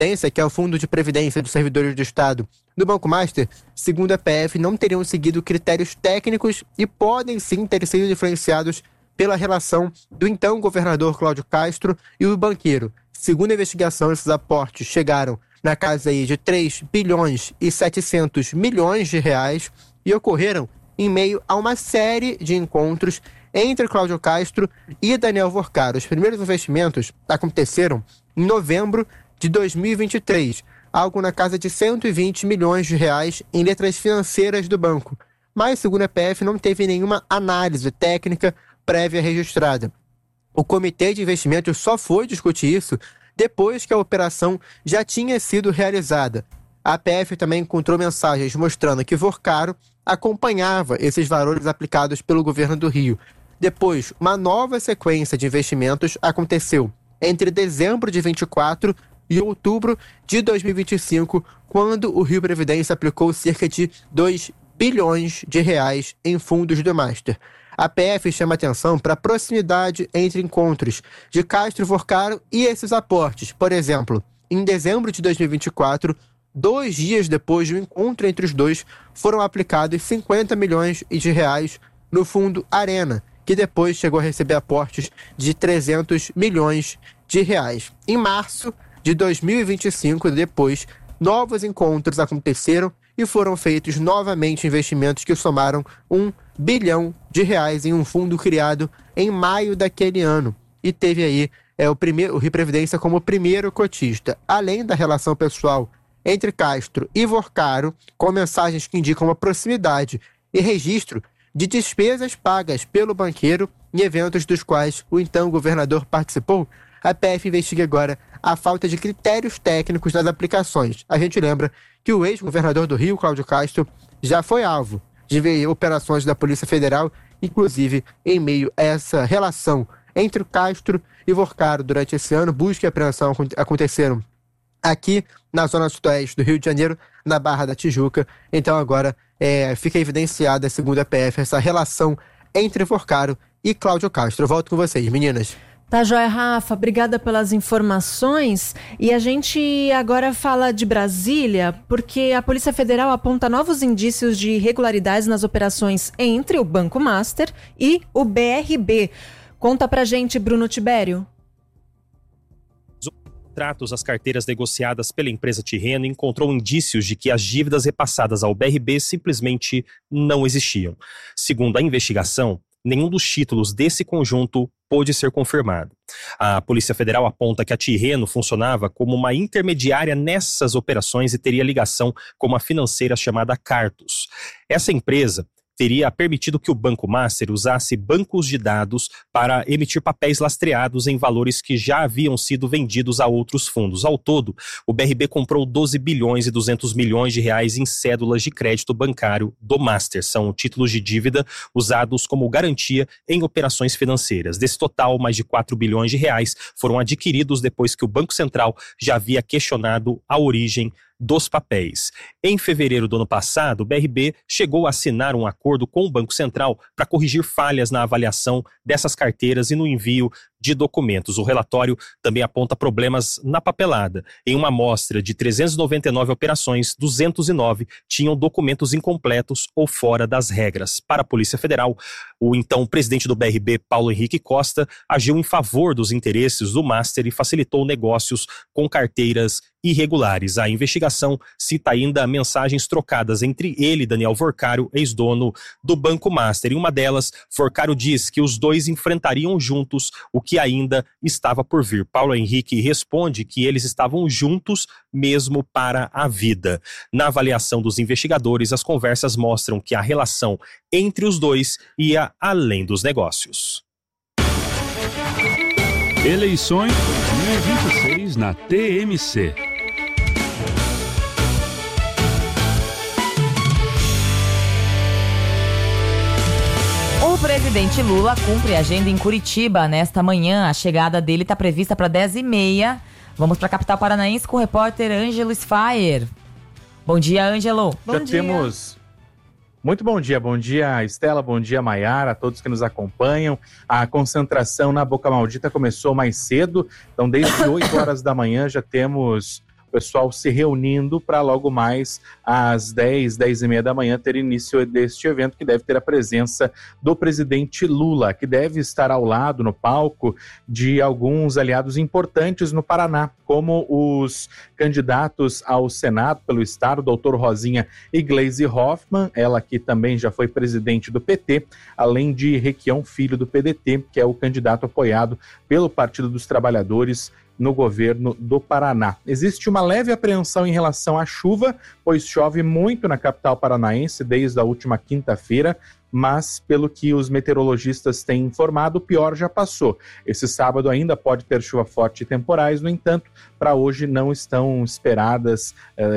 Previdência, que é o Fundo de Previdência dos Servidores do Estado, do Banco Master, segundo a PF, não teriam seguido critérios técnicos e podem sim ter sido influenciados pela relação do então governador Cláudio Castro e o banqueiro. Segundo a investigação, esses aportes chegaram na casa aí de 3 bilhões e 700 milhões de reais e ocorreram em meio a uma série de encontros entre Cláudio Castro e Daniel Worcar. Os primeiros investimentos aconteceram em novembro de 2023, algo na casa de 120 milhões de reais em letras financeiras do banco. Mas, segundo a PF, não teve nenhuma análise técnica prévia registrada. O Comitê de Investimentos só foi discutir isso depois que a operação já tinha sido realizada. A PF também encontrou mensagens mostrando que Worcaro acompanhava esses valores aplicados pelo governo do Rio. Depois, uma nova sequência de investimentos aconteceu entre dezembro de 24 e outubro de 2025, quando o Rio Previdência aplicou cerca de 2 bilhões de reais em fundos do Master. A PF chama atenção para a proximidade entre encontros de Castro e Worcaro e esses aportes. Por exemplo, em dezembro de 2024, 2 dias depois do encontro entre os dois, foram aplicados 50 milhões de reais no fundo Arena, que depois chegou a receber aportes de 300 milhões de reais. Em março de 2025, depois, novos encontros aconteceram e foram feitos novamente investimentos que somaram 1 bilhão de reais em um fundo criado em maio daquele ano. E teve aí o Rio Previdência como primeiro cotista. Além da relação pessoal entre Castro e Worcaro, com mensagens que indicam uma proximidade e registro de despesas pagas pelo banqueiro em eventos dos quais o então governador participou, a PF investiga agora a falta de critérios técnicos nas aplicações. A gente lembra que o ex-governador do Rio, Cláudio Castro, já foi alvo de operações da Polícia Federal, inclusive em meio a essa relação entre o Castro e Worcaro durante esse ano. Busca e apreensão aconteceram aqui na zona sudoeste do Rio de Janeiro, na Barra da Tijuca. Então agora fica evidenciada, segundo a PF, essa relação entre Worcaro e Cláudio Castro. Eu volto com vocês, meninas. Tá joia, Rafa. Obrigada pelas informações. E a gente agora fala de Brasília, porque a Polícia Federal aponta novos indícios de irregularidades nas operações entre o Banco Master e o BRB. Conta pra gente, Bruno Tibério. Contratos, as carteiras negociadas pela empresa Tirreno encontrou indícios de que as dívidas repassadas ao BRB simplesmente não existiam. Segundo a investigação, nenhum dos títulos desse conjunto pôde ser confirmado. A Polícia Federal aponta que a Tirreno funcionava como uma intermediária nessas operações e teria ligação com uma financeira chamada Cartus. Essa empresa teria permitido que o Banco Master usasse bancos de dados para emitir papéis lastreados em valores que já haviam sido vendidos a outros fundos. Ao todo, o BRB comprou 12 bilhões e 200 milhões de reais em cédulas de crédito bancário do Master. São títulos de dívida usados como garantia em operações financeiras. Desse total, mais de 4 bilhões de reais foram adquiridos depois que o Banco Central já havia questionado a origem dos papéis. Em fevereiro do ano passado, o BRB chegou a assinar um acordo com o Banco Central para corrigir falhas na avaliação dessas carteiras e no envio de documentos. O relatório também aponta problemas na papelada. Em uma amostra de 399 operações, 209 tinham documentos incompletos ou fora das regras. Para a Polícia Federal, o então presidente do BRB, Paulo Henrique Costa, agiu em favor dos interesses do Master e facilitou negócios com carteiras irregulares. A investigação cita ainda mensagens trocadas entre ele e Daniel Worcaro, ex-dono do Banco Master. Em uma delas, Worcaro diz que os dois enfrentariam juntos o que ainda estava por vir. Paulo Henrique responde que eles estavam juntos mesmo para a vida. Na avaliação dos investigadores, as conversas mostram que a relação entre os dois ia além dos negócios. Eleições 2026 na TMC. O presidente Lula cumpre a agenda em Curitiba nesta manhã. A chegada dele está prevista para 10h30. Vamos para a capital paranaense com o repórter Ângelo Sfayer. Bom dia, Ângelo. Bom dia. Muito bom dia, Estela, bom dia, Maiara, a todos que nos acompanham. A concentração na Boca Maldita começou mais cedo, então desde 8 horas da manhã já temos o pessoal se reunindo para logo mais às 10h30 da manhã ter início deste evento, que deve ter a presença do presidente Lula, que deve estar ao lado, no palco, de alguns aliados importantes no Paraná, como os candidatos ao Senado pelo Estado, doutor Rosinha e Gleisi Hoffmann, ela que também já foi presidente do PT, além de Requião Filho do PDT, que é o candidato apoiado pelo Partido dos Trabalhadores no governo do Paraná. Existe uma leve apreensão em relação à chuva, pois chove muito na capital paranaense desde a última quinta-feira, mas pelo que os meteorologistas têm informado, o pior já passou. Esse sábado ainda pode ter chuva forte e temporais, no entanto, para hoje não estão esperados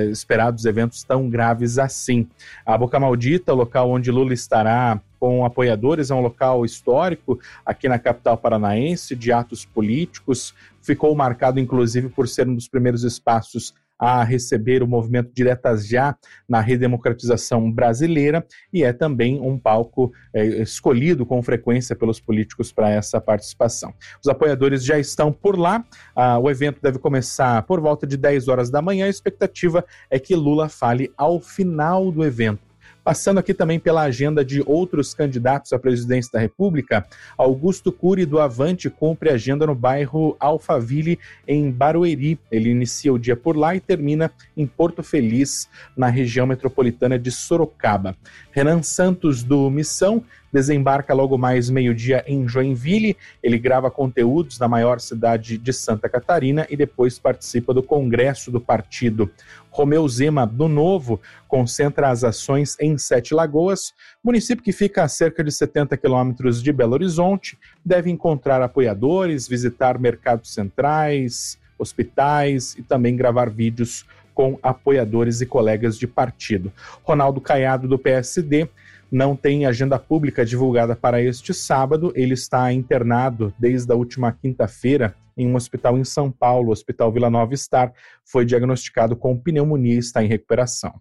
eventos tão graves assim. A Boca Maldita, o local onde Lula estará com apoiadores, é um local histórico aqui na capital paranaense, de atos políticos, ficou marcado inclusive por ser um dos primeiros espaços a receber o movimento Diretas Já na redemocratização brasileira, e é também um palco escolhido com frequência pelos políticos para essa participação. Os apoiadores já estão por lá, o evento deve começar por volta de 10 horas da manhã, a expectativa é que Lula fale ao final do evento. Passando aqui também pela agenda de outros candidatos à presidência da República, Augusto Cury do Avante cumpre agenda no bairro Alphaville, em Barueri. Ele inicia o dia por lá e termina em Porto Feliz, na região metropolitana de Sorocaba. Renan Santos do Missão desembarca logo mais meio-dia em Joinville. Ele grava conteúdos na maior cidade de Santa Catarina e depois participa do congresso do partido. Romeu Zema, do Novo, concentra as ações em Sete Lagoas, município que fica a cerca de 70 quilômetros de Belo Horizonte, deve encontrar apoiadores, visitar mercados centrais, hospitais e também gravar vídeos com apoiadores e colegas de partido. Ronaldo Caiado, do PSD, não tem agenda pública divulgada para este sábado. Ele está internado desde a última quinta-feira em um hospital em São Paulo, o Hospital Vila Nova Star. Foi diagnosticado com pneumonia e está em recuperação.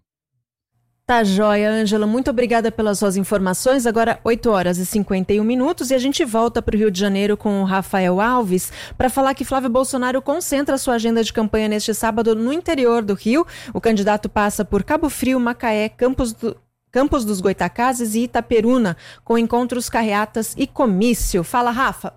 Tá joia, Ângela. Muito obrigada pelas suas informações. Agora 8h51 e a gente volta para o Rio de Janeiro com o Rafael Alves para falar que Flávio Bolsonaro concentra sua agenda de campanha neste sábado no interior do Rio. O candidato passa por Cabo Frio, Macaé, Campos dos Goitacazes e Itaperuna, com encontros, carreatas e comício. Fala, Rafa.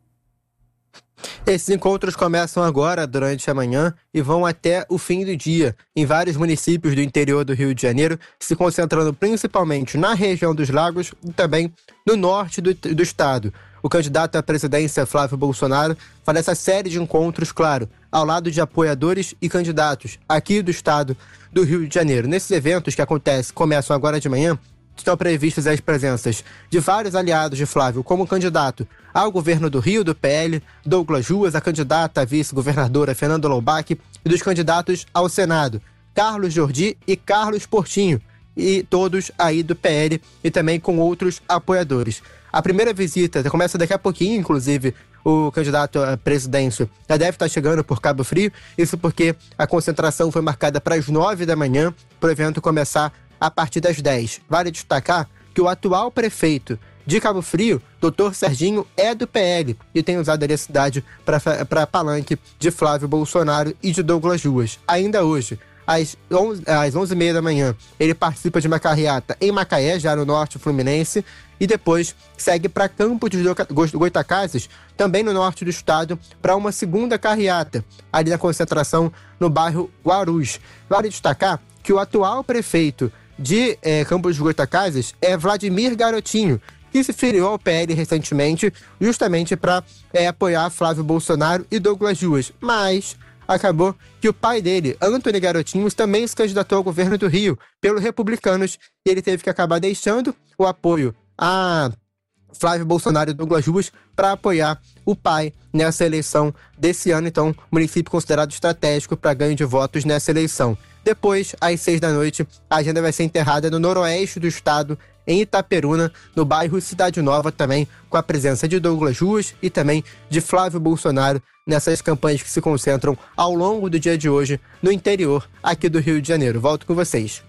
Esses encontros começam agora, durante a manhã, e vão até o fim do dia, em vários municípios do interior do Rio de Janeiro, se concentrando principalmente na região dos Lagos e também no norte do estado. O candidato à presidência, Flávio Bolsonaro, faz essa série de encontros, claro, ao lado de apoiadores e candidatos aqui do estado do Rio de Janeiro. Nesses eventos que começam agora de manhã, estão previstas as presenças de vários aliados de Flávio como candidato ao governo do Rio, do PL, Douglas Ruas, a candidata a vice-governadora Fernanda Loubach, e dos candidatos ao Senado, Carlos Jordi e Carlos Portinho, e todos aí do PL e também com outros apoiadores. A primeira visita começa daqui a pouquinho, inclusive o candidato à presidência já deve estar chegando por Cabo Frio, isso porque a concentração foi marcada para as 9 da manhã, para o evento começar a partir das 10. Vale destacar que o atual prefeito de Cabo Frio, Dr. Serginho, é do PL e tem usado a cidade para palanque de Flávio Bolsonaro e de Douglas Ruas. Ainda hoje, às 11h30 da manhã, ele participa de uma carreata em Macaé, já no norte fluminense, e depois segue para Campos dos Goitacazes, também no norte do estado, para uma segunda carreata, ali na concentração no bairro Guarus. Vale destacar que o atual prefeito de Campos dos Goitacazes é Vladimir Garotinho, que se filiou ao PL recentemente, justamente para apoiar Flávio Bolsonaro e Douglas Ruas. Mas acabou que o pai dele, Antony Garotinho, também se candidatou ao governo do Rio pelo Republicanos, e ele teve que acabar deixando o apoio a Flávio Bolsonaro e Douglas Ruas para apoiar o pai nessa eleição desse ano. Então, município considerado estratégico para ganho de votos nessa eleição. Depois, às 6 da noite, a agenda vai ser enterrada no noroeste do estado, em Itaperuna, no bairro Cidade Nova, também com a presença de Douglas Ruas e também de Flávio Bolsonaro nessas campanhas que se concentram ao longo do dia de hoje no interior aqui do Rio de Janeiro. Volto com vocês.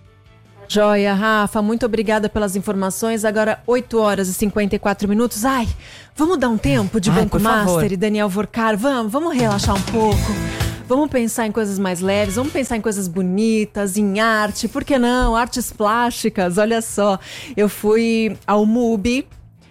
Joia, Rafa, muito obrigada pelas informações. Agora 8h54. Ai, vamos dar um tempo de Banco Master e Daniel Vorcar? Vamos relaxar um pouco. Vamos pensar em coisas mais leves, vamos pensar em coisas bonitas, em arte, por que não? Artes plásticas, olha só. Eu fui ao MUBI,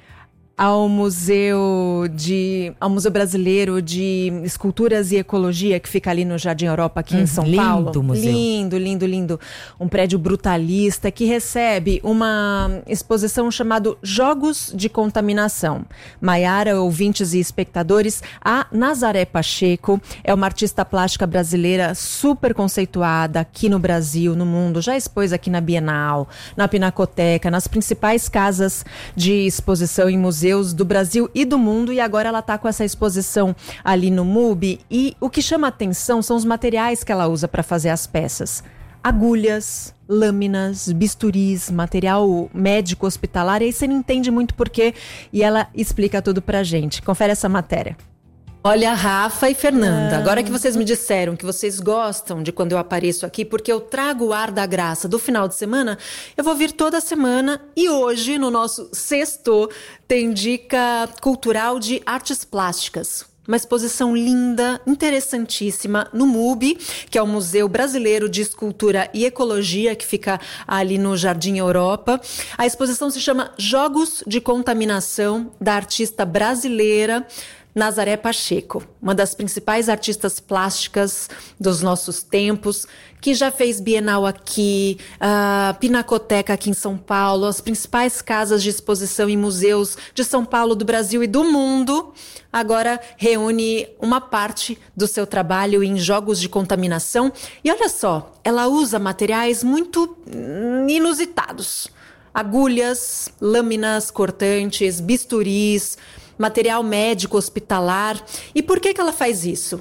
ao Museu Brasileiro de Esculturas e Ecologia, que fica ali no Jardim Europa, aqui em São Paulo. Museu. Lindo. Um prédio brutalista que recebe uma exposição chamada Jogos de Contaminação. Maiara, ouvintes e espectadores, a Nazaré Pacheco é uma artista plástica brasileira super conceituada aqui no Brasil, no mundo. Já expôs aqui na Bienal, na Pinacoteca, nas principais casas de exposição em museus do Brasil e do mundo, e agora ela está com essa exposição ali no MUBI, e o que chama atenção são os materiais que ela usa para fazer as peças. Agulhas, lâminas, bisturis, material médico hospitalar, e aí você não entende muito porquê, e ela explica tudo pra gente. Confere essa matéria. Olha, Rafa e Fernanda, agora que vocês me disseram que vocês gostam de quando eu apareço aqui, porque eu trago o ar da graça do final de semana, eu vou vir toda semana, e hoje, no nosso Sexto, tem dica cultural de artes plásticas. Uma exposição linda, interessantíssima, no MUBI, que é o Museu Brasileiro de Escultura e Ecologia, que fica ali no Jardim Europa. A exposição se chama Jogos de Contaminação, da artista brasileira Nazaré Pacheco, uma das principais artistas plásticas dos nossos tempos, que já fez Bienal aqui, a Pinacoteca aqui em São Paulo, as principais casas de exposição em museus de São Paulo, do Brasil e do mundo. Agora reúne uma parte do seu trabalho em Jogos de Contaminação. E olha só, ela usa materiais muito inusitados. Agulhas, lâminas cortantes, bisturis, material médico hospitalar. E por que ela faz isso?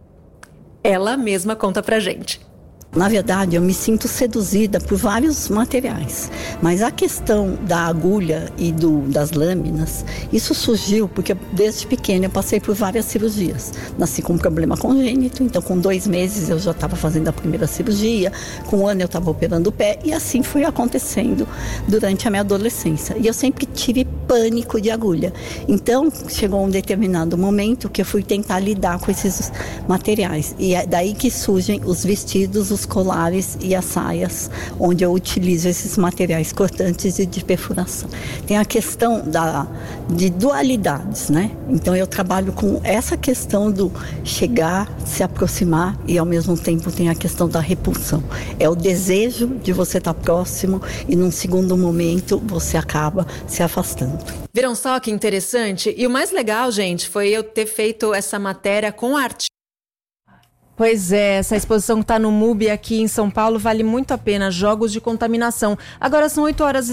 Ela mesma conta pra gente. Na verdade, eu me sinto seduzida por vários materiais, mas a questão da agulha e das lâminas, isso surgiu porque desde pequena eu passei por várias cirurgias. Nasci com um problema congênito, então com 2 meses eu já estava fazendo a primeira cirurgia, com 1 ano eu estava operando o pé, e assim foi acontecendo durante a minha adolescência. E eu sempre tive pânico de agulha. Então chegou um determinado momento que eu fui tentar lidar com esses materiais, e é daí que surgem os vestidos, os colares e as saias, onde eu utilizo esses materiais cortantes e de perfuração. Tem a questão de dualidades, né? Então eu trabalho com essa questão do chegar, se aproximar, e ao mesmo tempo tem a questão da repulsão. É o desejo de você estar próximo e num segundo momento você acaba se afastando. Viram só que interessante? E o mais legal, gente, foi eu ter feito essa matéria com artistas. Pois é, essa exposição que está no MUBI aqui em São Paulo vale muito a pena, Jogos de Contaminação. Agora são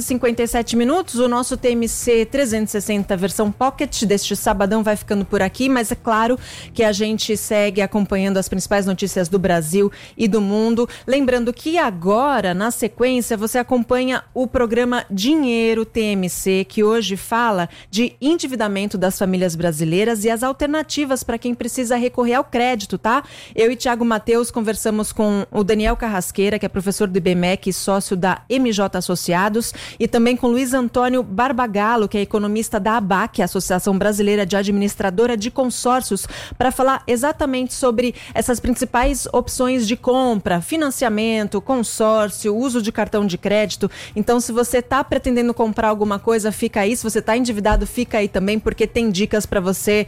8h57, o nosso TMC 360 versão Pocket deste sabadão vai ficando por aqui, mas é claro que a gente segue acompanhando as principais notícias do Brasil e do mundo. Lembrando que agora, na sequência, você acompanha o programa Dinheiro TMC, que hoje fala de endividamento das famílias brasileiras e as alternativas para quem precisa recorrer ao crédito, tá? Eu e Thiago Mateus conversamos com o Daniel Carrasqueira, que é professor do IBMEC e sócio da MJ Associados, e também com Luiz Antônio Barbagallo, que é economista da ABAC, Associação Brasileira de Administradora de Consórcios, para falar exatamente sobre essas principais opções de compra, financiamento, consórcio, uso de cartão de crédito. Então, se você está pretendendo comprar alguma coisa, fica aí. Se você está endividado, fica aí também, porque tem dicas para você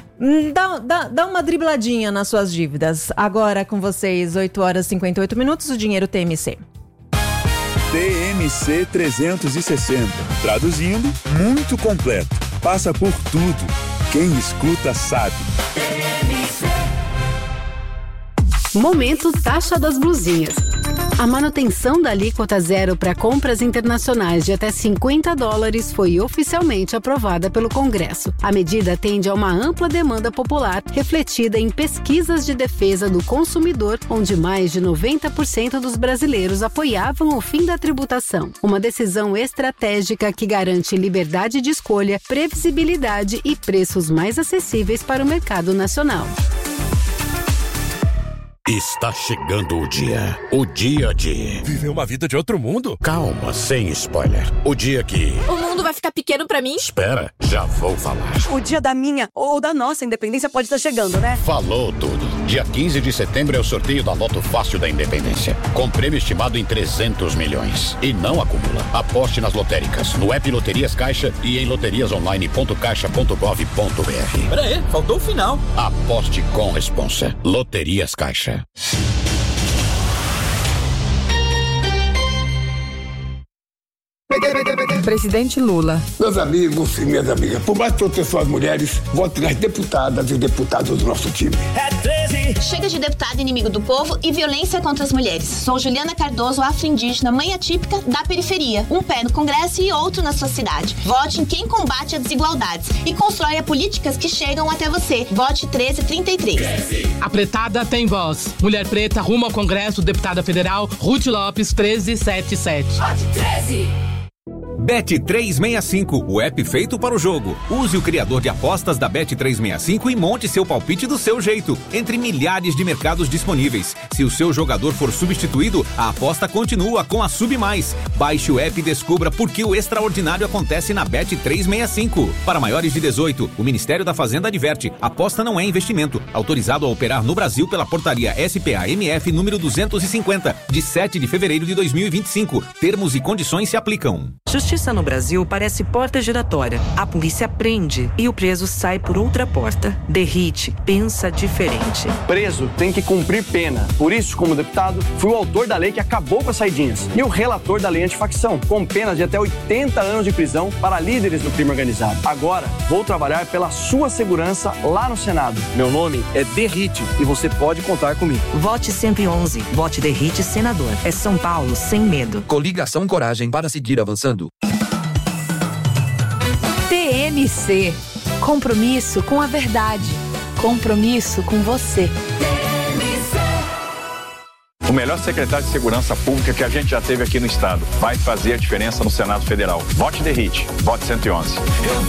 dá uma dribladinha nas suas dívidas. Agora com vocês, 8h58, o Dinheiro TMC. TMC 360. Traduzindo, muito completo. Passa por tudo. Quem escuta sabe. Momento Taxa das Blusinhas. A manutenção da alíquota zero para compras internacionais de até $50 foi oficialmente aprovada pelo Congresso. A medida atende a uma ampla demanda popular, refletida em pesquisas de defesa do consumidor, onde mais de 90% dos brasileiros apoiavam o fim da tributação. Uma decisão estratégica que garante liberdade de escolha, previsibilidade e preços mais acessíveis para o mercado nacional. Está chegando o dia de... Viver uma vida de outro mundo? Calma, sem spoiler. O dia que... O mundo vai ficar pequeno pra mim? Espera, já vou falar. O dia da minha ou da nossa independência pode estar chegando, né? Falou tudo. Dia 15 de setembro é o sorteio da Loto Fácil da Independência, com prêmio estimado em 300 milhões. E não acumula. Aposte nas lotéricas, no app Loterias Caixa e em loteriasonline.caixa.gov.br. Peraí, faltou o final. Aposte com responsa. Loterias Caixa. Presidente Lula. Meus amigos e minhas amigas, por mais proteção às mulheres, vote nas deputadas e deputados do nosso time. É 13. Chega de deputado inimigo do povo e violência contra as mulheres. Sou Juliana Cardoso, afro-indígena, mãe atípica da periferia. Um pé no Congresso e outro na sua cidade. Vote em quem combate as desigualdades e constrói políticas que chegam até você. Vote 1333. A pretada tem voz. Mulher preta rumo ao Congresso, deputada federal Ruth Lopes, 1377. Vote 13. Bet365, o app feito para o jogo. Use o criador de apostas da Bet365 e monte seu palpite do seu jeito, entre milhares de mercados disponíveis. Se o seu jogador for substituído, a aposta continua com a Sub+. Baixe o app e descubra por que o extraordinário acontece na Bet365. Para maiores de 18, o Ministério da Fazenda adverte: aposta não é investimento. Autorizado a operar no Brasil pela portaria SPA-MF número 250, de 7 de fevereiro de 2025. Termos e condições se aplicam. Justiça no Brasil parece porta giratória. A polícia prende e o preso sai por outra porta. Derrite, pensa diferente. Preso tem que cumprir pena. Por isso, como deputado, fui o autor da lei que acabou com as saidinhas e o relator da lei antifacção, com penas de até 80 anos de prisão para líderes do crime organizado. Agora, vou trabalhar pela sua segurança lá no Senado. Meu nome é Derrite e você pode contar comigo. Vote 111. Vote Derrite, senador. É São Paulo sem medo. Coligação Coragem para seguir avançando. TMC. Compromisso com a verdade. Compromisso com você. O melhor secretário de Segurança Pública que a gente já teve aqui no estado. Vai fazer a diferença no Senado Federal. Vote Derrite. Vote 111.